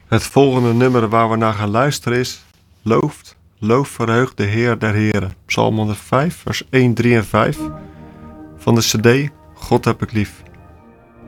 Het volgende nummer waar we naar gaan luisteren is Loof verheugt de Heer der Heren. Psalm 105, vers 1, 3 en 5 van de cd God heb ik lief.